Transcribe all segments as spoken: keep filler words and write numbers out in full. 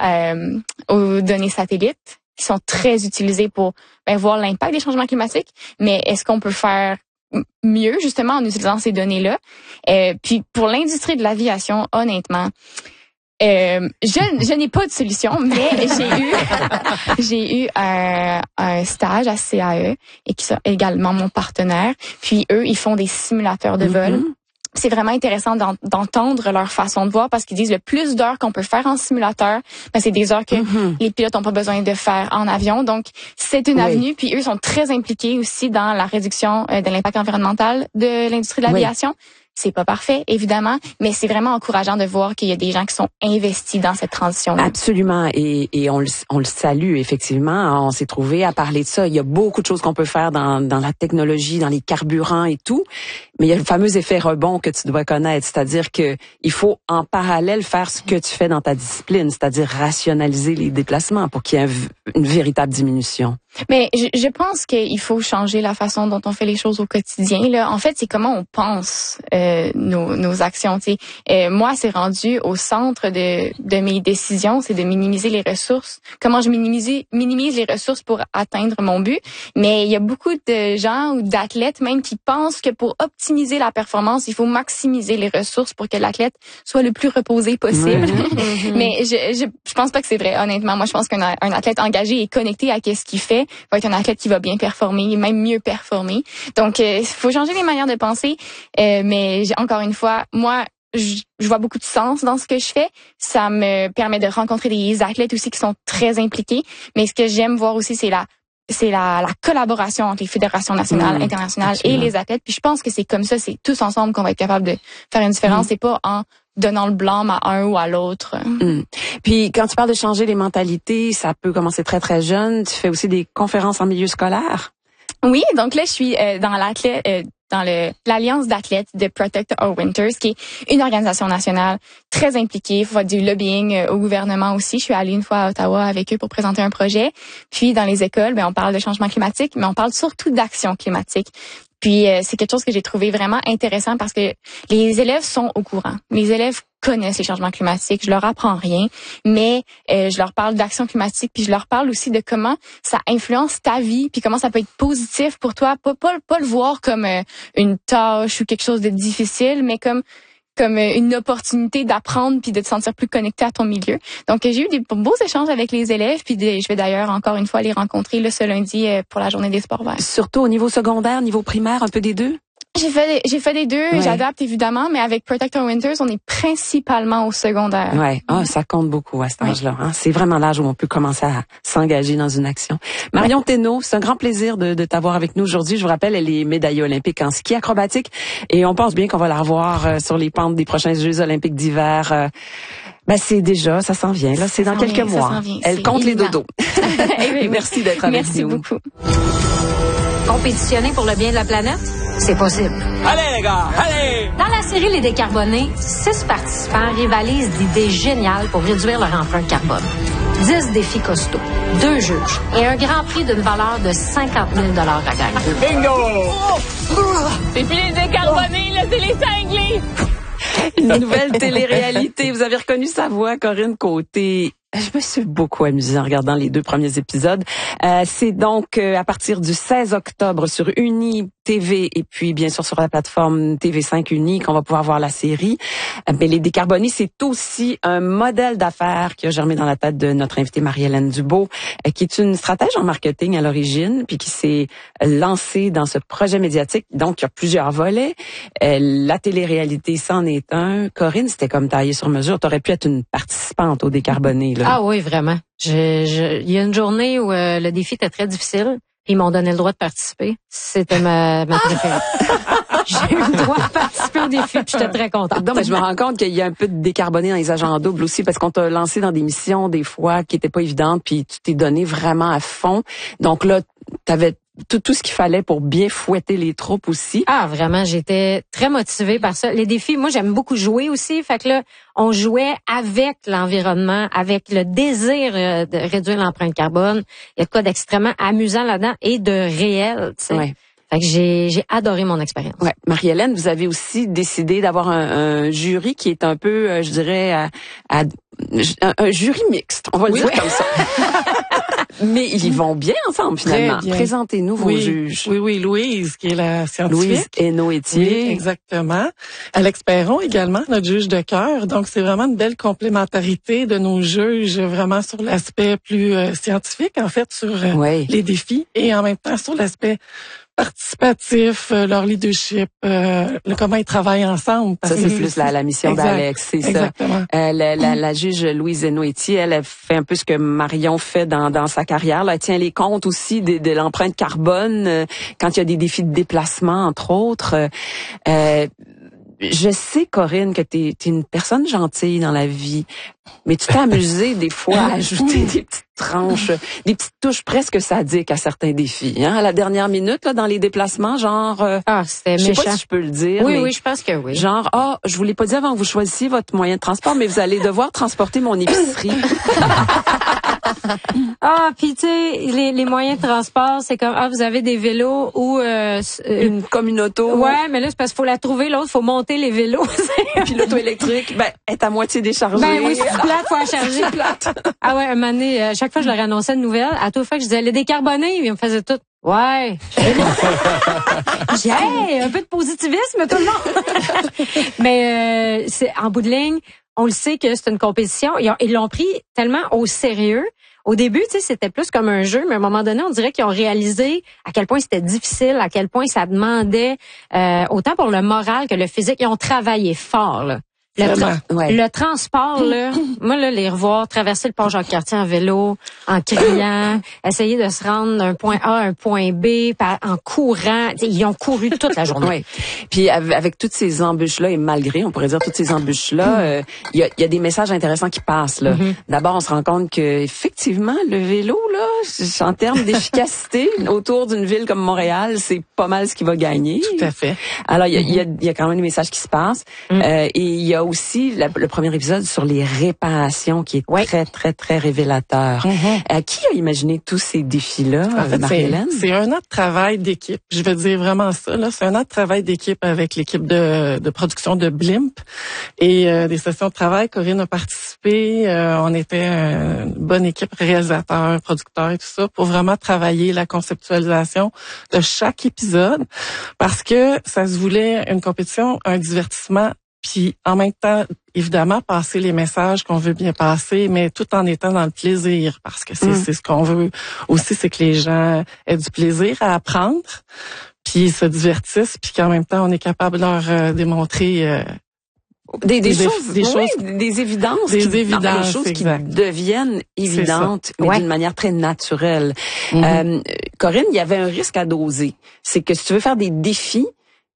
euh, aux données satellites qui sont très utilisées pour ben, voir l'impact des changements climatiques. Mais est-ce qu'on peut faire mieux justement en utilisant ces données-là? Euh, puis pour l'industrie de l'aviation, honnêtement, Euh, je, je n'ai pas de solution, mais j'ai eu j'ai eu un, un stage à C A E et qui sont également mon partenaire. Puis eux, ils font des simulateurs de vol. Mm-hmm. C'est vraiment intéressant d'entendre leur façon de voir parce qu'ils disent le plus d'heures qu'on peut faire en simulateur, ben c'est des heures que mm-hmm. les pilotes n'ont pas besoin de faire en avion. Donc, c'est une oui. avenue. Puis eux sont très impliqués aussi dans la réduction de l'impact environnemental de l'industrie de l'aviation. Oui. C'est pas parfait, évidemment, mais c'est vraiment encourageant de voir qu'il y a des gens qui sont investis dans cette transition-là. Absolument, et, et on, le, on le salue, effectivement. On s'est trouvé à parler de ça. Il y a beaucoup de choses qu'on peut faire dans, dans la technologie, dans les carburants et tout, mais il y a le fameux effet rebond que tu dois connaître, c'est-à-dire que il faut en parallèle faire ce que tu fais dans ta discipline, c'est-à-dire rationaliser les déplacements pour qu'il y ait une véritable diminution. Mais je, je pense qu'il faut changer la façon dont on fait les choses au quotidien. Là, en fait, c'est comment on pense euh, nos, nos actions. Tu sais, euh, moi, c'est rendu au centre de, de mes décisions, c'est de minimiser les ressources. Comment je minimise, minimise les ressources pour atteindre mon but. Mais il y a beaucoup de gens ou d'athlètes même qui pensent que pour optimiser la performance, il faut maximiser les ressources pour que l'athlète soit le plus reposé possible. Mm-hmm. Mais je, je, je pense pas que c'est vrai. Honnêtement, moi, je pense qu'un un athlète engagé et connecté à ce qu'il fait va être un athlète qui va bien performer, même mieux performer. Donc, il euh, faut changer les manières de penser. Euh, mais encore une fois, moi, je, je vois beaucoup de sens dans ce que je fais. Ça me permet de rencontrer des athlètes aussi qui sont très impliqués. Mais ce que j'aime voir aussi, c'est la c'est la, la collaboration entre les fédérations nationales, mmh, internationales absolument. Et les athlètes. Puis je pense que c'est comme ça, c'est tous ensemble qu'on va être capable de faire une différence. Mmh. C'est pas en donnant le blâme à un ou à l'autre. Mmh. Puis quand tu parles de changer les mentalités, ça peut commencer très très jeune. Tu fais aussi des conférences en milieu scolaire? Oui, donc là je suis euh, dans l'athlète euh, dans le l'Alliance d'athlètes de Protect Our Winters, qui est une organisation nationale très impliquée. Il faut faire du lobbying euh, au gouvernement aussi. Je suis allée une fois à Ottawa avec eux pour présenter un projet. Puis dans les écoles, ben on parle de changement climatique, mais on parle surtout d'action climatique. Puis euh, c'est quelque chose que j'ai trouvé vraiment intéressant parce que les élèves sont au courant. Les élèves connaissent les changements climatiques. Je leur apprends rien, mais euh, je leur parle d'action climatique, puis je leur parle aussi de comment ça influence ta vie, puis comment ça peut être positif pour toi. Pas pas, pas le voir comme euh, une tâche ou quelque chose de difficile, mais comme comme une opportunité d'apprendre puis de te sentir plus connecté à ton milieu. Donc, j'ai eu des beaux échanges avec les élèves, puis des, je vais d'ailleurs encore une fois les rencontrer là, ce lundi pour la journée des sports verts. Surtout au niveau secondaire, niveau primaire, un peu des deux? J'ai fait, j'ai fait les deux, ouais. J'adapte évidemment, mais avec Protect Our Winters, on est principalement au secondaire. Ouais, oh, ça compte beaucoup à cet âge-là. Hein? C'est vraiment l'âge où on peut commencer à s'engager dans une action. Marion ouais. Thénault, c'est un grand plaisir de, de t'avoir avec nous aujourd'hui. Je vous rappelle, elle est médaillée olympique en ski acrobatique et on pense bien qu'on va la revoir euh, sur les pentes des prochains Jeux olympiques d'hiver. Euh, Ben c'est déjà, ça s'en vient là, c'est dans quelques vient, mois. Vient, Elle compte évident. Les dodos. Et merci d'être avec merci nous. Merci beaucoup. Compétitionner pour le bien de la planète, c'est possible. Allez les gars, allez! Dans la série Les Décarbonés, six participants rivalisent d'idées géniales pour réduire leur empreinte carbone. Dix défis costauds, deux juges et un grand prix d'une valeur de cinquante mille dollars à gagner. Bingo! C'est plus les décarbonés, là, c'est les cinglés! Une nouvelle télé-réalité. Vous avez reconnu sa voix, Corinne Côté. Je me suis beaucoup amusée en regardant les deux premiers épisodes. Euh, c'est donc euh, à partir du seize octobre sur Uni T V et puis bien sûr sur la plateforme T V cinq Uni qu'on va pouvoir voir la série. Euh, mais les décarbonés, c'est aussi un modèle d'affaires qui a germé dans la tête de notre invitée Marie-Hélène Dubo, euh, qui est une stratège en marketing à l'origine, puis qui s'est lancée dans ce projet médiatique. Donc, il y a plusieurs volets. Euh, la télé-réalité, c'en est un. Corinne, c'était comme taillé sur mesure. Tu aurais pu être une participante aux décarbonés, là. Ah oui, vraiment. Je, je, il y a une journée où euh, le défi était très difficile. Ils m'ont donné le droit de participer. C'était ma, ma préférée. J'ai eu le droit de participer au défi, puis j'étais très contente. Non, mais je me rends compte qu'il y a un peu de décarboné dans les agents doubles aussi, parce qu'on t'a lancé dans des missions, des fois, qui étaient pas évidentes, puis tu t'es donné vraiment à fond. Donc là, t'avais tout, tout ce qu'il fallait pour bien fouetter les troupes aussi. Ah, vraiment, j'étais très motivée par ça. Les défis, moi, j'aime beaucoup jouer aussi. Fait que là, on jouait avec l'environnement, avec le désir de réduire l'empreinte carbone. Il y a de quoi d'extrêmement amusant là-dedans et de réel, tu sais. Ouais. Fait que j'ai, j'ai adoré mon expérience. Ouais. Marie-Hélène, vous avez aussi décidé d'avoir un, un jury qui est un peu, euh, je dirais, à, à, un, un jury mixte, on va le oui, dire oui. comme ça. Mais ils vont bien ensemble, finalement. Bien. Présentez-nous vos oui, juges. Oui, oui, Louise, qui est la scientifique. Louise Hainaut-Étier. Oui, exactement. Alex Perron également, notre juge de cœur. Donc, c'est vraiment une belle complémentarité de nos juges, vraiment sur l'aspect plus euh, scientifique, en fait, sur euh, oui. les défis, et en même temps sur l'aspect participatif, euh, leur leadership, euh, le, comment ils travaillent ensemble. Ça, c'est plus la, la mission exact, d'Alex, c'est exactement. ça. Euh, la, la, la juge Louise Hainaut-Étier, elle, elle fait un peu ce que Marion fait dans, dans sa carrière. Là. Elle tient les comptes aussi de, de l'empreinte carbone euh, quand il y a des défis de déplacement, entre autres. Euh, je sais, Corinne, que t'es, t'es une personne gentille dans la vie, mais tu t'es amusée des fois à ajouter des petites tranches, des petites touches presque sadiques à certains défis. Hein? À la dernière minute, là, dans les déplacements, genre... Euh, ah, c'était je sais méchant. pas si je peux le dire. Oui, mais oui, je pense que oui. Genre, ah, oh, je vous l'ai pas dit avant que vous choisissiez votre moyen de transport, mais vous allez devoir transporter mon épicerie. Ah, puis tu sais, les, les moyens de transport, c'est comme, ah, vous avez des vélos ou... Euh, une communauté. Ouais, mais là, c'est parce qu'il faut la trouver, l'autre, faut monter les vélos. Puis l'auto électrique, ben, est à moitié déchargée. Ben oui, c'est plate, faut la charger. Plate. Ah ouais, un moment donné, à chaque fois que je leur annonçais une nouvelle, à toute fois que je disais, elle est décarbonée, ils me faisaient tout. Ouais. J'ai hey, un peu de positivisme, tout le monde. Mais euh, c'est en bout de ligne, on le sait que c'est une compétition. Ils, ont, ils l'ont pris tellement au sérieux. Au début, tu sais, c'était plus comme un jeu, mais à un moment donné, on dirait qu'ils ont réalisé à quel point c'était difficile, à quel point ça demandait euh, autant pour le moral que le physique. Ils ont travaillé fort, là. Le, tra- ouais. le transport, là, moi, là, les revoir, traverser le pont Jacques-Cartier en vélo, en criant, essayer de se rendre d'un point A à un point B, par, en courant. T'sais, ils ont couru toute la journée. Ouais. Puis avec toutes ces embûches-là, et malgré, on pourrait dire toutes ces embûches-là, il euh, y, a, y a des messages intéressants qui passent. Là. Mm-hmm. D'abord, on se rend compte que effectivement, le vélo, là, en termes d'efficacité, autour d'une ville comme Montréal, c'est pas mal ce qui va gagner. Tout à fait. Alors, il y a, mm-hmm. y, a, y a quand même des messages qui se passent. Mm. Euh, et il y a aussi la, le premier épisode sur les réparations qui est ouais. très, très, très révélateur. Mm-hmm. Euh, qui a imaginé tous ces défis-là, en fait, Marie-Hélène? C'est, c'est un an de travail d'équipe. Je veux dire vraiment ça. Là, c'est un an de travail d'équipe avec l'équipe de, de production de Blimp et euh, des sessions de travail. Corinne a participé. Euh, on était une bonne équipe, réalisateur, producteur et tout ça, pour vraiment travailler la conceptualisation de chaque épisode parce que ça se voulait une compétition, un divertissement. Puis en même temps, évidemment, passer les messages qu'on veut bien passer, mais tout en étant dans le plaisir, parce que c'est, mmh. c'est ce qu'on veut aussi, c'est que les gens aient du plaisir à apprendre, puis se divertissent, puis qu'en même temps, on est capable de leur euh, démontrer euh, des, des, des choses, des, oui, choses, des évidences, des qui, évidences, non, des choses exact. qui deviennent évidentes, mais ouais. d'une manière très naturelle. Mmh. Euh, Corinne, il y avait un risque à doser, c'est que si tu veux faire des défis,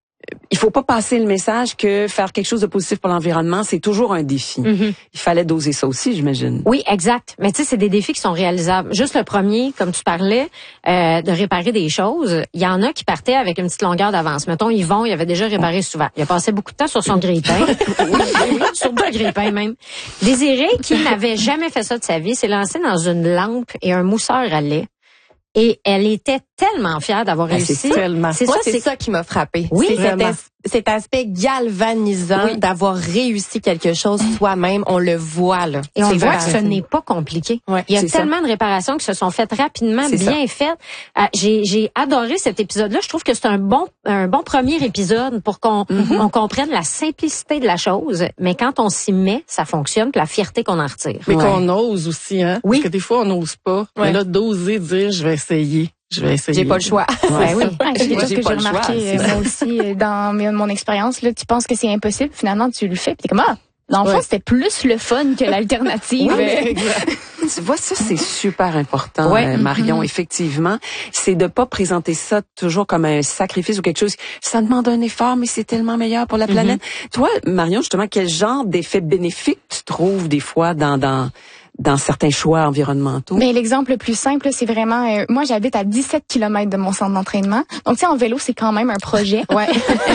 il faut pas passer le message que faire quelque chose de positif pour l'environnement, c'est toujours un défi. Mm-hmm. Il fallait doser ça aussi, j'imagine. Oui, exact. Mais tu sais, c'est des défis qui sont réalisables. Juste le premier, comme tu parlais, euh, de réparer des choses. Il y en a qui partaient avec une petite longueur d'avance. Mettons, Yvon, il avait déjà réparé souvent. Il a passé beaucoup de temps sur son grille-pain. oui, oui, sur deux grille-pains même. Désiré, qui n'avait jamais fait ça de sa vie, s'est lancé dans une lampe et un mousseur à lait. Et elle était tellement fière d'avoir réussi. C'est tellement. C'est Moi, ça, c'est, c'est ça qui m'a frappée. Oui, c'est cet, as- cet aspect galvanisant oui. d'avoir réussi quelque chose soi-même. On le voit, là. Et on c'est voit que ce n'est pas compliqué. Ouais, Il y a tellement ça. de réparations qui se sont faites rapidement, c'est bien ça. faites. Euh, j'ai, j'ai adoré cet épisode-là. Je trouve que c'est un bon, un bon premier épisode pour qu'on mm-hmm. on comprenne la simplicité de la chose. Mais quand on s'y met, ça fonctionne, puis la fierté qu'on en retire. Mais ouais. qu'on ose aussi, hein. Oui. Parce que des fois, on n'ose pas. Ouais. Mais là, d'oser dire, je vais essayer. Je vais essayer. J'ai pas le choix. Ouais, oui. Ah, c'est quelque chose j'ai que pas j'ai le remarqué choix, moi aussi euh, dans mon expérience. Là, tu penses que c'est impossible, finalement tu le fais, puis t'es comme ah. Dans le fond, ouais. c'était plus le fun que l'alternative. Oui, tu vois, ça, c'est super important, ouais. euh, Marion, mm-hmm. effectivement. C'est de pas présenter ça toujours comme un sacrifice ou quelque chose. Ça demande un effort, mais c'est tellement meilleur pour la planète. Mm-hmm. Toi, Marion, justement, quel genre d'effet bénéfique tu trouves des fois dans... dans dans certains choix environnementaux? Mais l'exemple le plus simple, c'est vraiment... Euh, moi, j'habite à dix-sept kilomètres de mon centre d'entraînement. Donc, tu sais, en vélo, c'est quand même un projet. Ouais.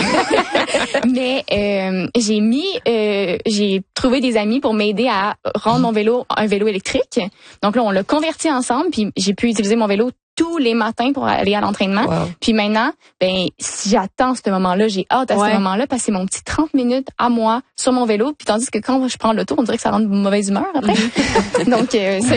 Mais euh, j'ai mis... Euh, j'ai trouvé des amis pour m'aider à rendre mon vélo un vélo électrique. Donc là, on l'a converti ensemble, puis j'ai pu utiliser mon vélo tous les matins pour aller à l'entraînement. Wow. Puis maintenant, ben si j'attends ce moment-là, j'ai hâte à Ouais. ce moment-là parce que c'est mon petit trente minutes à moi sur mon vélo. Puis tandis que quand je prends l'auto, on dirait que ça rend de mauvaise humeur après. Donc, euh,